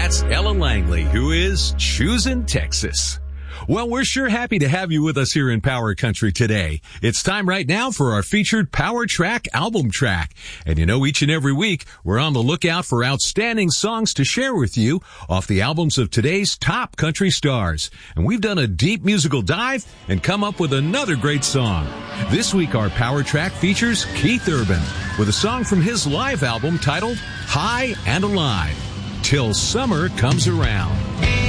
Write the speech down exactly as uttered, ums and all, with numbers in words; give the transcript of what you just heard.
That's Ella Langley, who is choosing Texas. Well, we're sure happy to have you with us here in Power Country today. It's time right now for our featured Power Track album track. And you know, each and every week, we're on the lookout for outstanding songs to share with you off the albums of today's top country stars. And we've done a deep musical dive and come up with another great song. This week, our Power Track features Keith Urban with a song from his live album titled High and Alive, Till Summer Comes Around.